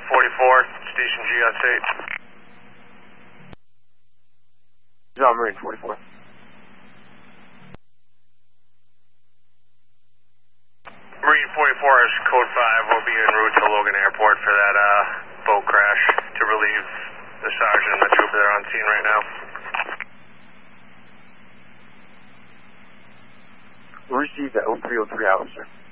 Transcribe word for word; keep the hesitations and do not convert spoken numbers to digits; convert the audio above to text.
forty-four, Station G S eight. No, Marine forty-four. Marine forty-four is code five. We'll be en route to Logan Airport for that uh, boat crash to relieve the sergeant and the trooper there on scene right now. We'll receive that oh three oh three hours, sir.